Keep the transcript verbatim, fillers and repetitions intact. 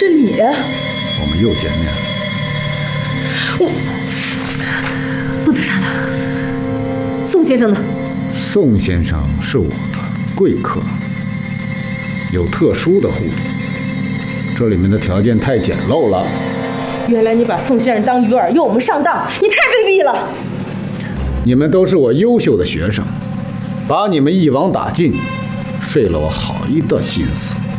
是你。 我们又见面了。 我不能杀他。宋先生呢？ 宋先生是我的贵客，有特殊的护理。这里面的条件太简陋了。 原来你把宋先生当鱼饵，诱我们上当，你太卑鄙了！ 你们都是我优秀的学生，把你们一网打尽，费了我好一段心思。